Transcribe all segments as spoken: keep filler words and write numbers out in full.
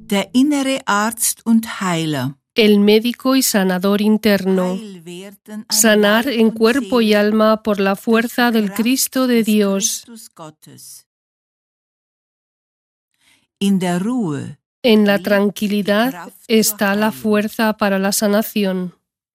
Der innere Arzt und Heiler. El médico y sanador interno. Sanar en cuerpo y alma por la fuerza del Cristo de Dios. In der Ruhe. En la tranquilidad está la fuerza para la sanación.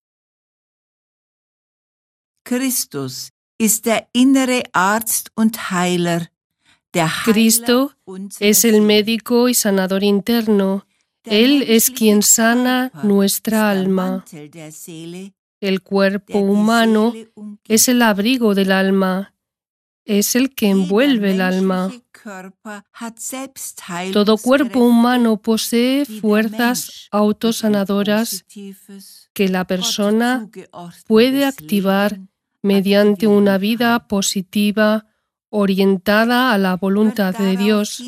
Christus ist der innere Arzt und Heiler. Cristo es el médico y sanador interno. Él es quien sana nuestra alma. El cuerpo humano es el abrigo del alma. Es el que envuelve el alma. Todo cuerpo humano posee fuerzas autosanadoras que la persona puede activar mediante una vida positiva orientada a la voluntad de Dios.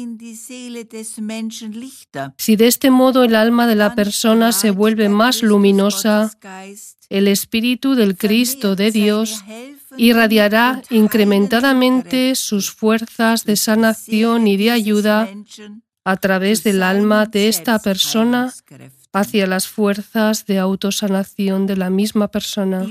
Si de este modo el alma de la persona se vuelve más luminosa, el Espíritu del Cristo de Dios irradiará incrementadamente sus fuerzas de sanación y de ayuda a través del alma de esta persona hacia las fuerzas de autosanación de la misma persona.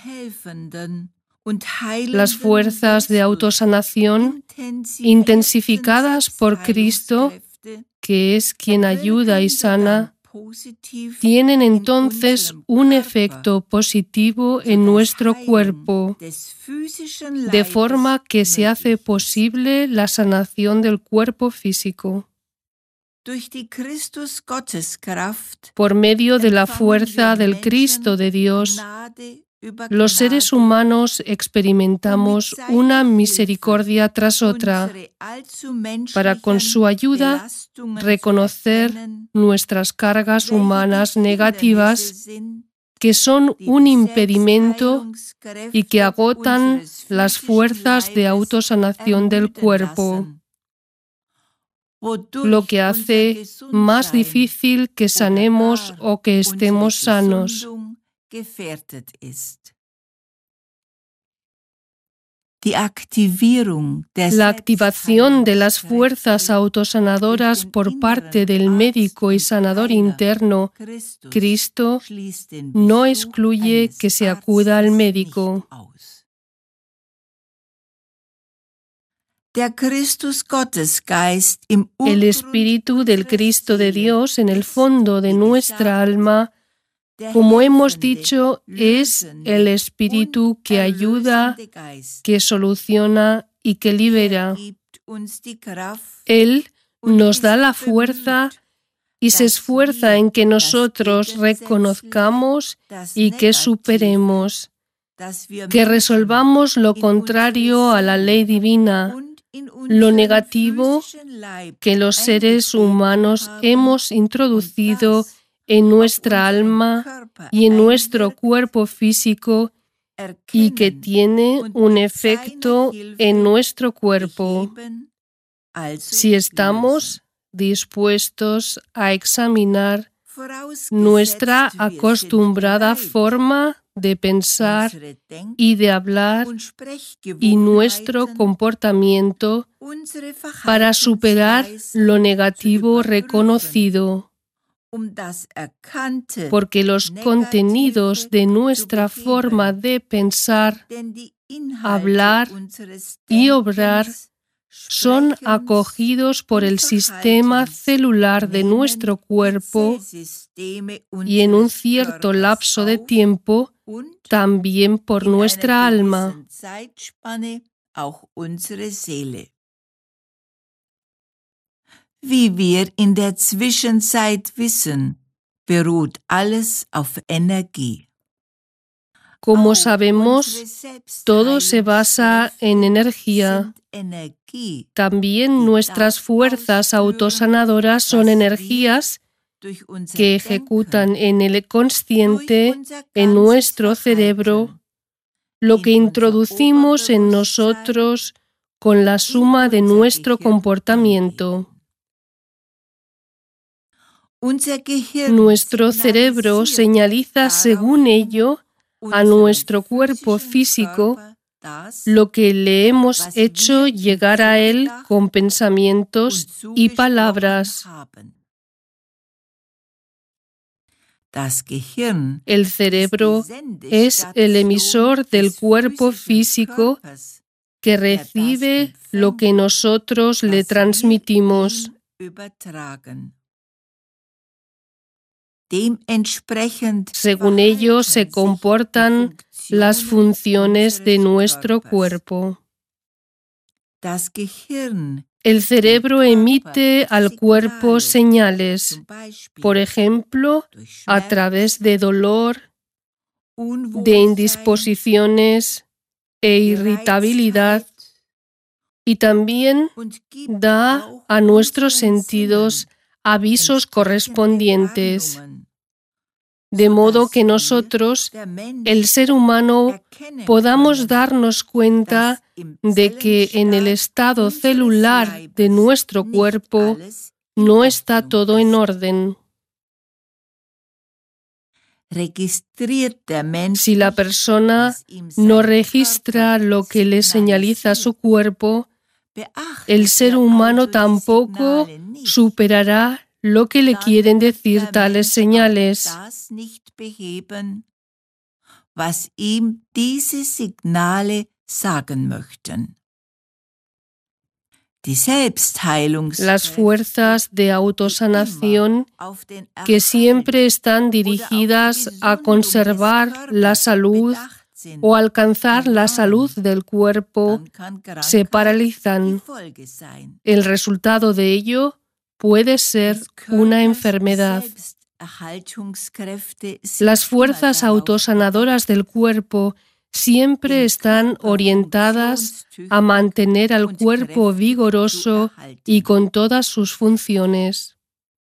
Las fuerzas de autosanación intensificadas por Cristo, que es quien ayuda y sana, tienen entonces un efecto positivo en nuestro cuerpo, de forma que se hace posible la sanación del cuerpo físico. Por medio de la fuerza del Cristo de Dios, los seres humanos experimentamos una misericordia tras otra para, con su ayuda, reconocer nuestras cargas humanas negativas que son un impedimento y que agotan las fuerzas de autosanación del cuerpo, lo que hace más difícil que sanemos o que estemos sanos. La activación de las fuerzas autosanadoras por parte del médico y sanador interno, Cristo, no excluye que se acuda al médico. El Espíritu del Cristo de Dios en el fondo de nuestra alma, como hemos dicho, es el Espíritu que ayuda, que soluciona y que libera. Él nos da la fuerza y se esfuerza en que nosotros reconozcamos y que superemos, que resolvamos lo contrario a la ley divina, lo negativo que los seres humanos hemos introducido en nuestra alma y en nuestro cuerpo físico y que tiene un efecto en nuestro cuerpo, si estamos dispuestos a examinar nuestra acostumbrada forma de pensar y de hablar y nuestro comportamiento para superar lo negativo reconocido. Porque los contenidos de nuestra forma de pensar, hablar y obrar son acogidos por el sistema celular de nuestro cuerpo y en un cierto lapso de tiempo también por nuestra alma. Wie wir in der Zwischenzeit wissen, beruht alles auf Energie. Como sabemos, todo se basa en energía. También nuestras fuerzas autosanadoras son energías que ejecutan en el consciente, en nuestro cerebro, lo que introducimos en nosotros con la suma de nuestro comportamiento. Nuestro cerebro señaliza según ello a nuestro cuerpo físico lo que le hemos hecho llegar a él con pensamientos y palabras. El cerebro es el emisor del cuerpo físico que recibe lo que nosotros le transmitimos. Según ello se comportan las funciones de nuestro cuerpo. El cerebro emite al cuerpo señales, por ejemplo, a través de dolor, de indisposiciones e irritabilidad, y también da a nuestros sentidos avisos correspondientes, de modo que nosotros, el ser humano, podamos darnos cuenta de que en el estado celular de nuestro cuerpo no está todo en orden. Si la persona no registra lo que le señaliza su cuerpo, el ser humano tampoco superará lo que le quieren decir tales señales. Las fuerzas de autosanación, que siempre están dirigidas a conservar la salud o alcanzar la salud del cuerpo, se paralizan. El resultado de ello puede ser una enfermedad. Las fuerzas autosanadoras del cuerpo siempre están orientadas a mantener al cuerpo vigoroso y con todas sus funciones.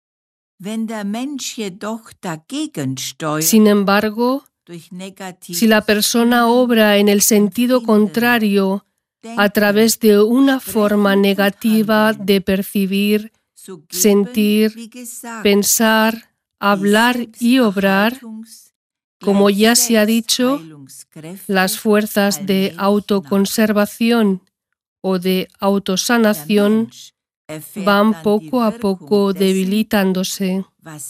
Sin embargo, si la persona obra en el sentido contrario, a través de una forma negativa de percibir, sentir, pensar, hablar y obrar, como ya se ha dicho, las fuerzas de autoconservación o de autosanación van poco a poco debilitándose.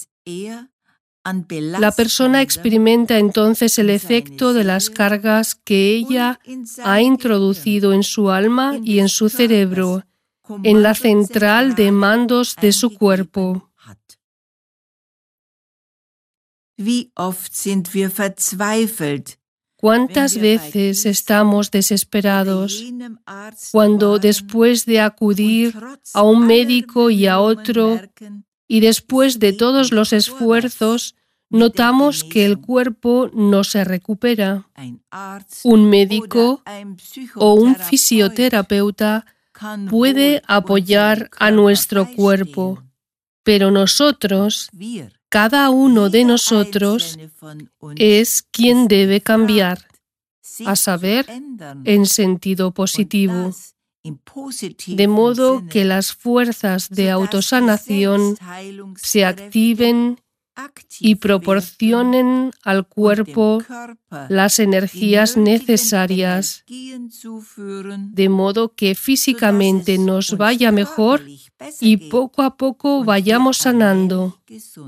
La persona experimenta entonces el efecto de las cargas que ella ha introducido en su alma y en su cerebro, en la central de mandos de su cuerpo. ¿Cuántas veces estamos desesperados cuando después de acudir a un médico y a otro, y después de todos los esfuerzos, notamos que el cuerpo no se recupera? Un médico o un fisioterapeuta puede apoyar a nuestro cuerpo, pero nosotros, cada uno de nosotros, es quien debe cambiar, a saber, en sentido positivo, de modo que las fuerzas de autosanación se activen y proporcionen al cuerpo las energías necesarias, de modo que físicamente nos vaya mejor y poco a poco vayamos sanando.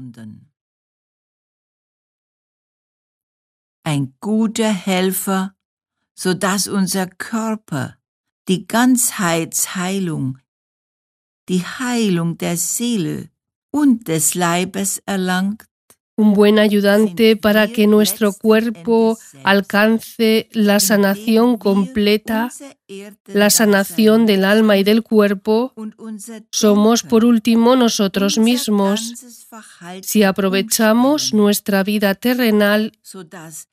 Ein guter Helfer, sodass unser Körper die Ganzheitsheilung, die Heilung der Seele und des Leibes erlangt. Un buen ayudante para que nuestro cuerpo alcance la sanación completa, la sanación del alma y del cuerpo, somos por último nosotros mismos. Si aprovechamos nuestra vida terrenal